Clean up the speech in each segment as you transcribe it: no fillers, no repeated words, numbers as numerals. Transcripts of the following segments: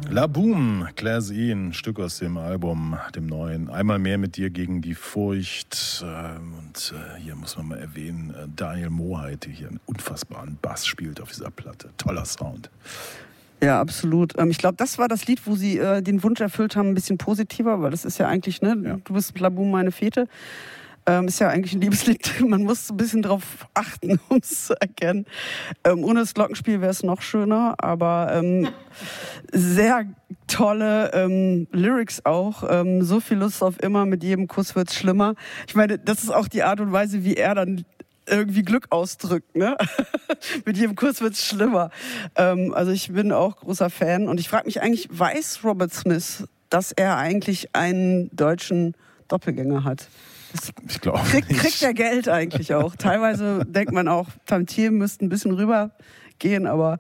La Boom, Class-E, ein Stück aus dem Album, dem neuen. Einmal mehr mit dir gegen die Furcht. Und hier muss man mal erwähnen, Daniel Moheit, der hier einen unfassbaren Bass spielt auf dieser Platte. Toller Sound. Ja, absolut. Ich glaube, das war das Lied, wo sie den Wunsch erfüllt haben, ein bisschen positiver, weil das ist ja eigentlich, ne, ja. Du bist La Boom, meine Fete. Ist ja eigentlich ein Liebeslied. Man muss ein bisschen drauf achten, um es zu erkennen. Ohne das Glockenspiel wäre es noch schöner, aber sehr tolle Lyrics auch. So viel Lust auf immer, mit jedem Kuss wird's schlimmer. Ich meine, das ist auch die Art und Weise, wie er dann irgendwie Glück ausdrückt, ne? Mit jedem Kuss wird's schlimmer. Also ich bin auch großer Fan und ich frage mich eigentlich, weiß Robert Smith, dass er eigentlich einen deutschen Doppelgänger hat? Ich glaube kriegt er Geld eigentlich auch. Teilweise denkt man auch, Tantiemen müssten ein bisschen rübergehen, aber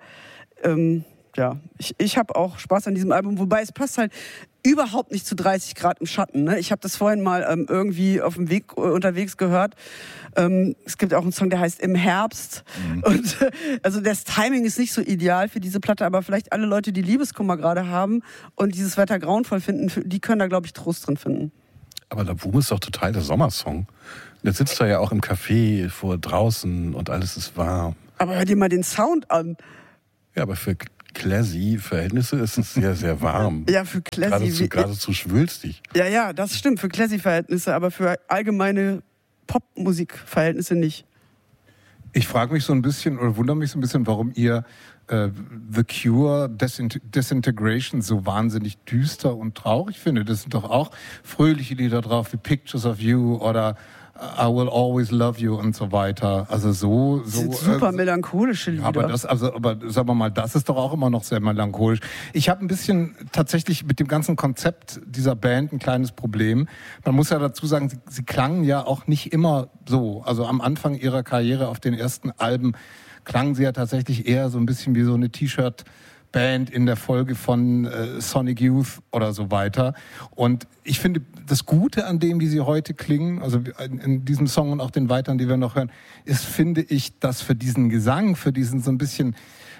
ja, ich habe auch Spaß an diesem Album, wobei es passt halt überhaupt nicht zu 30 Grad im Schatten. Ne? Ich habe das vorhin mal irgendwie auf dem Weg unterwegs gehört. Es gibt auch einen Song, der heißt Im Herbst. Mhm. Und also das Timing ist nicht so ideal für diese Platte, aber vielleicht alle Leute, die Liebeskummer gerade haben und dieses Wetter grauenvoll finden, die können da, glaube ich, Trost drin finden. Aber La Boom ist doch total der Sommersong. Jetzt sitzt er ja auch im Café vor draußen und alles ist warm. Aber hör dir mal den Sound an. Ja, aber für Classy-Verhältnisse ist es sehr, sehr warm. Ja, für Classy. Geradezu schwülstig. Ja, das stimmt, für Classy-Verhältnisse, aber für allgemeine Popmusik-Verhältnisse nicht. Ich frage mich so ein bisschen oder wundere mich so ein bisschen, warum ihr The Cure, Disintegration so wahnsinnig düster und traurig findet. Das sind doch auch fröhliche Lieder drauf, wie Pictures of You oder I Will Always Love You und so weiter. Also so sind super melancholische Lieder. Aber sagen wir mal, das ist doch auch immer noch sehr melancholisch. Ich habe ein bisschen tatsächlich mit dem ganzen Konzept dieser Band ein kleines Problem. Man muss ja dazu sagen, sie klangen ja auch nicht immer so. Also am Anfang ihrer Karriere auf den ersten Alben klangen sie ja tatsächlich eher so ein bisschen wie so eine T-Shirt-Band in der Folge von Sonic Youth oder so weiter. Und ich finde, das Gute an dem, wie sie heute klingen, also in diesem Song und auch den weiteren, die wir noch hören, ist, finde ich, dass für diesen Gesang, für diesen so ein bisschen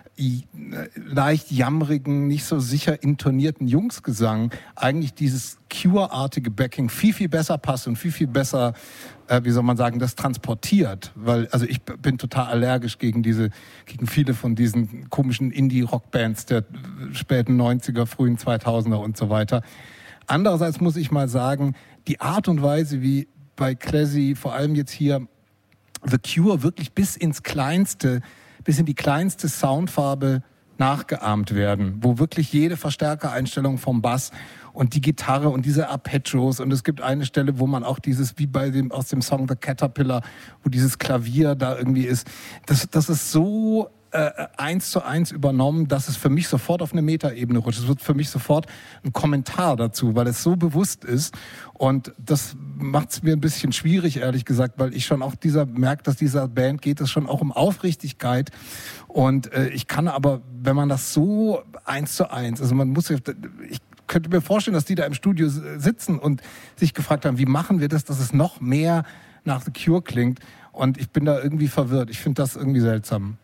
leicht jammrigen, nicht so sicher intonierten Jungsgesang eigentlich dieses Cure-artige Backing viel, viel besser passt und viel, viel besser, wie soll man sagen, das transportiert. Weil, also ich bin total allergisch gegen viele von diesen komischen Indie-Rock-Bands der späten 90er, frühen 2000er und so weiter. Andererseits muss ich mal sagen, die Art und Weise, wie bei Classy, vor allem jetzt hier The Cure wirklich bis in die kleinste Soundfarbe nachgeahmt werden, wo wirklich jede Verstärkereinstellung vom Bass und die Gitarre und diese Arpeggios und es gibt eine Stelle, wo man auch dieses, wie aus dem Song The Caterpillar, wo dieses Klavier da irgendwie ist, das ist so 1:1 übernommen, dass es für mich sofort auf eine Metaebene rutscht. Es wird für mich sofort ein Kommentar dazu, weil es so bewusst ist. Und das macht es mir ein bisschen schwierig, ehrlich gesagt, weil ich schon auch merke, dass dieser Band geht es schon auch um Aufrichtigkeit. Und ich kann aber, wenn man das so 1:1, also ich könnte mir vorstellen, dass die da im Studio sitzen und sich gefragt haben, wie machen wir das, dass es noch mehr nach The Cure klingt. Und ich bin da irgendwie verwirrt. Ich finde das irgendwie seltsam.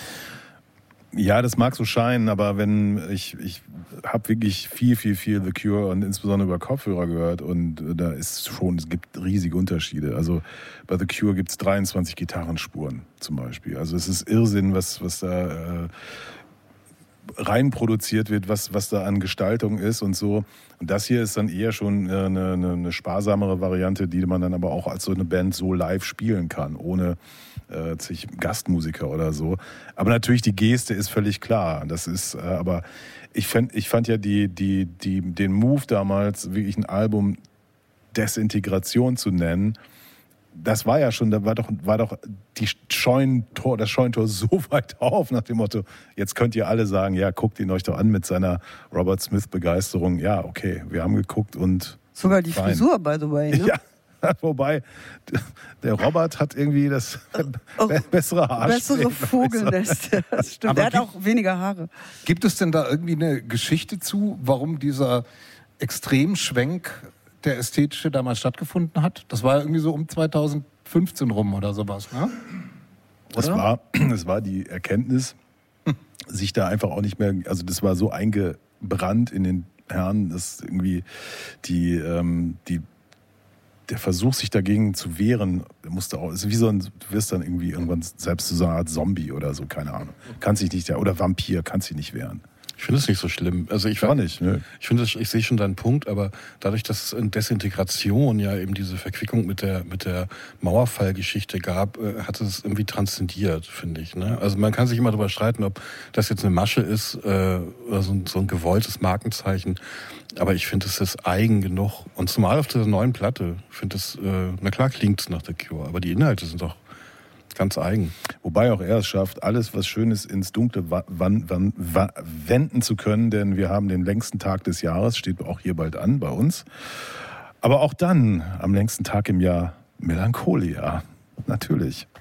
Ja, das mag so scheinen, aber wenn ich habe wirklich viel The Cure und insbesondere über Kopfhörer gehört und es gibt riesige Unterschiede. Also bei The Cure gibt es 23 Gitarrenspuren zum Beispiel. Also es ist Irrsinn, was da rein produziert wird, was da an Gestaltung ist und so. Und das hier ist dann eher schon eine sparsamere Variante, die man dann aber auch als so eine Band so live spielen kann, ohne zig Gastmusiker oder so. Aber natürlich die Geste ist völlig klar. Das ist, aber ich fand ja den Move damals, wirklich ein Album Desintegration zu nennen, das war ja schon, da war doch das Scheunentor so weit auf, nach dem Motto, jetzt könnt ihr alle sagen, ja, guckt ihn euch doch an mit seiner Robert Smith-Begeisterung. Ja, okay, wir haben geguckt und sogar die Frisur, by the way, ne? Ja. Wobei, der Robert hat irgendwie das bessere Haarsträhne. Bessere Vogelnest, das stimmt. Der hat auch weniger Haare. Gibt es denn da irgendwie eine Geschichte zu, warum dieser Extremschwenk der ästhetische damals stattgefunden hat? Das war ja irgendwie so um 2015 rum oder sowas, ne? Das war die Erkenntnis, sich da einfach auch nicht mehr, also das war so Brand in den Herren, dass irgendwie der Versuch, sich dagegen zu wehren, musste auch, ist wie du wirst dann irgendwie irgendwann selbst zu so einer Art Zombie oder so, keine Ahnung. Kannst dich nicht, oder Vampir, kannst dich nicht wehren. Ich finde es nicht so schlimm. Also ich Gar nicht, ne? Ich sehe schon deinen Punkt, aber dadurch, dass es in Desintegration ja eben diese Verquickung mit der Mauerfallgeschichte gab, hat es irgendwie transzendiert, finde ich. Ne? Also man kann sich immer darüber streiten, ob das jetzt eine Masche ist oder so ein gewolltes Markenzeichen. Aber ich finde, es ist eigen genug. Und zumal auf dieser neuen Platte, ich finde es, na klar klingt es nach The Cure, aber die Inhalte sind doch ganz eigen. Wobei auch er es schafft, alles, was Schönes ins Dunkle wenden zu können, denn wir haben den längsten Tag des Jahres, steht auch hier bald an bei uns. Aber auch dann, am längsten Tag im Jahr, Melancholia. Natürlich.